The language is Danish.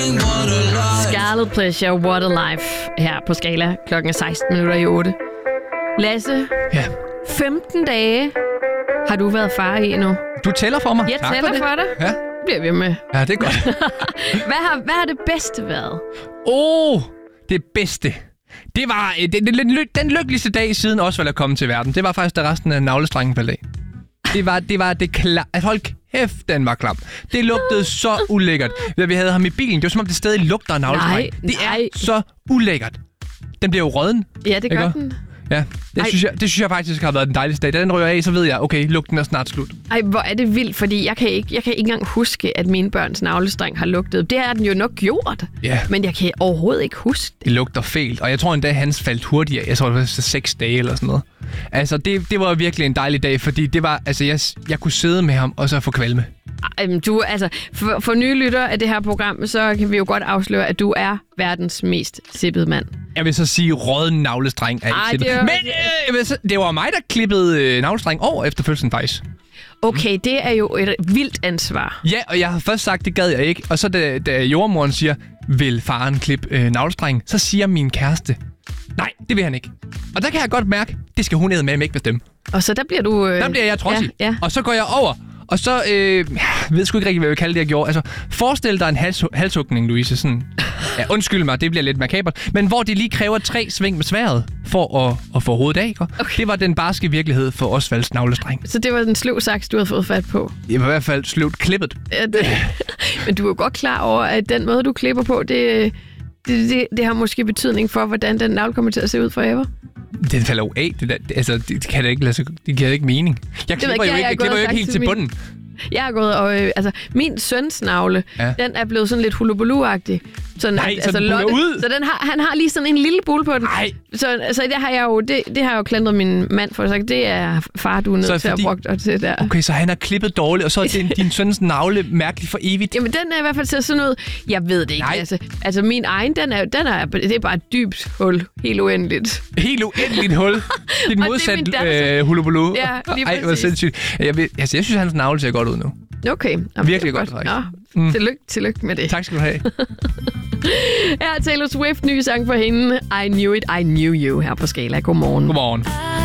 Scarlet Pleasure, What a Life, her på Skala. Klokken er 16:08. Lasse, Ja. 15 dage har du været far i nu. Du tæller for mig. Jeg Tak tæller for dig. Ja. Bliver vi med. Ja, det er godt. Hvad har det bedste været? Det bedste. Det var den lykkeligste dag siden Osvald er kommet til verden. Det var faktisk, da resten af navlestrengen faldt af. Det var det klar. Hold kæft, den var klam. Det lugtede så ulækkert. Da vi havde ham i bilen, det var som om det stadig lugter af navlestreng. Det er så ulækkert. Den bliver jo rådden. Ja, det gør den. Ja, det synes jeg faktisk har været den dejligste dag. Da den ryger af, så ved jeg, okay, lugten er snart slut. Ej, hvor er det vildt, fordi jeg kan ikke engang huske, at mine børns navlestreng har lugtet. Det har den jo nok gjort, men jeg kan overhovedet ikke huske det. Det lugter fælt, og jeg tror endda, hans faldt hurtigere. Jeg tror, det var 6 dage eller sådan noget. Altså, det var virkelig en dejlig dag, fordi det var, altså, jeg kunne sidde med ham og så få kvalme. For nye lyttere af det her program, så kan vi jo godt afsløre, at du er verdens mest sippede mand. Jeg vil så sige, rådden navlestreng er ikke sippet. Men det var mig, der klippede navlestreng over efter fødslen faktisk. Okay, det er jo et vildt ansvar. Ja, og jeg havde først sagt, det gad jeg ikke. Og så da jordmoren siger, vil faren klippe navlestreng, så siger min kæreste, nej, det vil han ikke. Og der kan jeg godt mærke, det skal hun med ikke bestemme. Og så der bliver du... Der bliver jeg trodsig. Ja. Og så går jeg over. Og så, jeg ved sgu ikke rigtig, hvad jeg vil kalde det, jeg gjorde. Altså, forestil dig en halshugning, Louise. Sådan, ja, undskyld mig, det bliver lidt makabert. Men hvor det lige kræver 3 sving med sværdet for at få hovedet af. Ikke? Okay. Det var den barske virkelighed for Osvalds navlestreng. Så det var den sløv saks, du havde fået fat på? Det var i hvert fald sløvt klippet. Ja, men du er jo godt klar over, at den måde, du klipper på, det har måske betydning for, hvordan den navle kommer til at se ud forever. Det falder jo af. Det kan da ikke lade sig. Det giver ikke mening. Jeg klipper jo ikke helt til bunden. Jeg har gået og... min søns navle, den er blevet sådan lidt hulubulu-agtig. Sådan, nej, så den buller ud? Så han har lige sådan en lille bule på den. Nej. Så det har jeg jo klandret min mand for. Så det er far, du er nødt til at bruge dig til der. Okay, så han har klippet dårligt, og så er din søns navle mærkelig for evigt. Jamen, den er i hvert fald til sådan ud. Jeg ved det ikke. Altså min egen, det er bare et dybt hul. Helt uendeligt. Helt uendeligt hul. Dit modsat hulubulu. Ja, lige præcis. Ej, hvor sindssygt. Jeg synes, hans navle ser godt ud nu. Okay. Virkelig godt, faktisk. Tillykke med det. Tak skal du have. Her er Taylor Swift, ny sang for hende. I Knew It, I Knew You her på Skala. Godmorgen. Godmorgen.